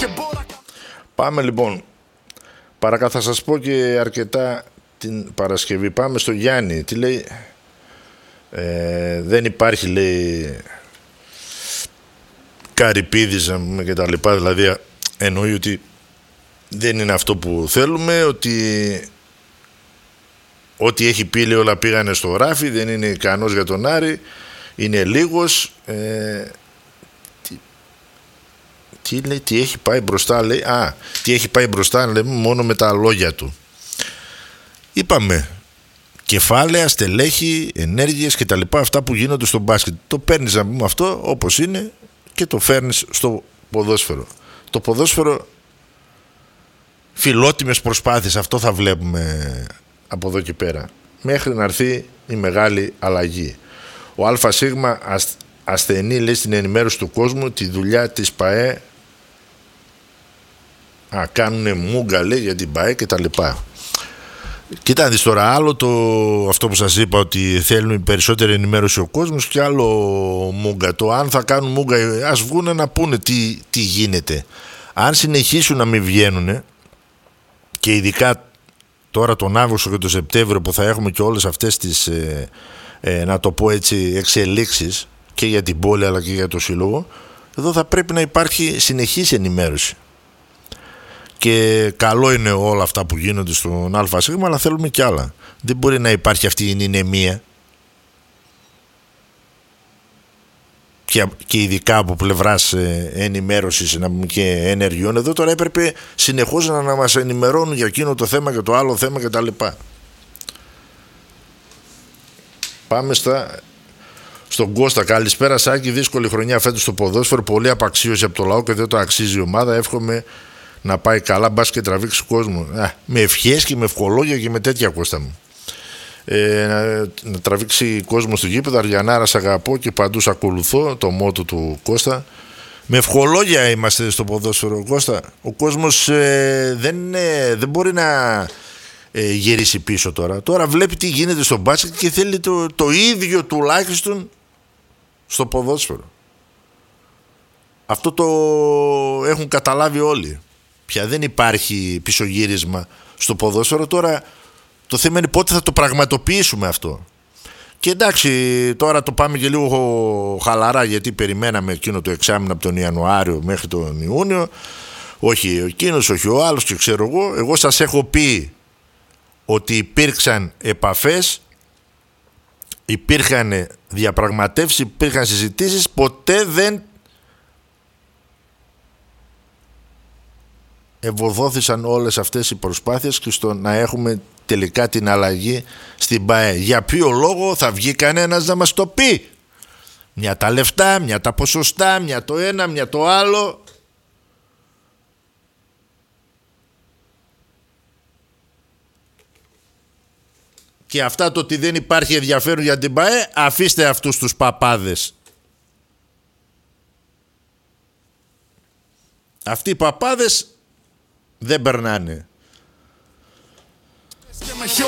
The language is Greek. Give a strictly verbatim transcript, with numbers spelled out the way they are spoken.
Πάμε λοιπόν. Παρακά θα σας πω και αρκετά την Παρασκευή. Πάμε στο Γιάννη. Τι λέει? Ε, δεν υπάρχει, λέει, Καρυπίδης και τα λοιπά. Δηλαδή εννοεί ότι δεν είναι αυτό που θέλουμε, ότι ό,τι έχει πει, λέει, όλα πήγανε στο ράφι, δεν είναι ικανός για τον Άρη, είναι λίγος. ε, τι, τι λέει, τι έχει πάει μπροστά, λέει, α, τι έχει πάει μπροστά, λέμε, μόνο με τα λόγια του. Είπαμε, κεφάλαια, στελέχη, ενέργειες και τα λοιπά, αυτά που γίνονται στο μπάσκετ. Το παίρνεις, να πούμε, αυτό όπως είναι και το φέρνεις στο ποδόσφαιρο. Το ποδόσφαιρο, φιλότιμες προσπάθειες, αυτό θα βλέπουμε από εδώ και πέρα, μέχρι να έρθει η μεγάλη αλλαγή. Ο ΑΣ ασθενεί, λέει, στην ενημέρωση του κόσμου τη δουλειά της ΠΑΕ. Α, κάνουνε μούγκα, λέει, για την ΠΑΕ και τα λοιπά. Κοίτα, δεις τώρα, άλλο το, αυτό που σας είπα, ότι θέλουν περισσότερη ενημέρωση ο κόσμος, και άλλο μούγκα. Το αν θα κάνουν μούγκα, ας βγούνε να πούνε τι, τι γίνεται. Αν συνεχίσουν να μην βγαίνουνε, και ειδικά τώρα τον Αύγουστο και τον Σεπτέμβριο που θα έχουμε και όλες αυτές τις, ε, ε, να το πω έτσι, εξελίξεις και για την πόλη αλλά και για το σύλλογο, εδώ θα πρέπει να υπάρχει συνεχής ενημέρωση. Και καλό είναι όλα αυτά που γίνονται στον ΑΣ, αλλά θέλουμε κι άλλα. Δεν μπορεί να υπάρχει αυτή η ηνεμία, και, και ειδικά από πλευράς ε, ενημέρωσης και ενεργειών. Εδώ τώρα έπρεπε συνεχώς να, να μας ενημερώνουν για εκείνο το θέμα και το άλλο θέμα και τα λοιπά. Πάμε στα, στον Κώστα. Καλησπέρα Σάκη, δύσκολη χρονιά φέτος στο ποδόσφαιρο, πολύ απαξίωση από το λαό και δεν το αξίζει η ομάδα. Εύχομαι να πάει καλά, μπας και τραβήξει κόσμο. Α, με ευχές και με ευχολόγια και με τέτοια, Κώστα μου. Ε, να, να τραβήξει κόσμο στο γήπεδο. Αριανάρα, σ' αγαπώ και παντού σ' ακολουθώ, το μότο του Κώστα. Με ευχολόγια είμαστε στο ποδόσφαιρο, Κώστα. Ο κόσμος ε, δεν, είναι, δεν μπορεί να ε, γυρίσει πίσω τώρα. Τώρα βλέπει τι γίνεται στο μπάσκετ και θέλει το, το ίδιο τουλάχιστον στο ποδόσφαιρο. Αυτό το έχουν καταλάβει όλοι. Πια δεν υπάρχει πισωγύρισμα στο ποδόσφαιρο. Τώρα το θέμα είναι πότε θα το πραγματοποιήσουμε αυτό. Και εντάξει, τώρα το πάμε και λίγο χαλαρά, γιατί περιμέναμε εκείνο το εξάμηνο από τον Ιανουάριο μέχρι τον Ιούνιο. Όχι εκείνος, όχι ο άλλος, και ξέρω εγώ. Εγώ σας έχω πει ότι υπήρξαν επαφές, υπήρχαν διαπραγματεύσεις, υπήρχαν συζητήσεις, ποτέ δεν ευωδόθησαν όλες αυτές οι προσπάθειες και στο να έχουμε τελικά την αλλαγή στην ΠΑΕ. Για ποιο λόγο? Θα βγει κανένας να μας το πει? Μια τα λεφτά, μια τα ποσοστά, μια το ένα, μια το άλλο. Και αυτά το ότι δεν υπάρχει ενδιαφέρον για την ΠΑΕ, αφήστε αυτούς τους παπάδες. Αυτοί οι παπάδες δεν περνάνε.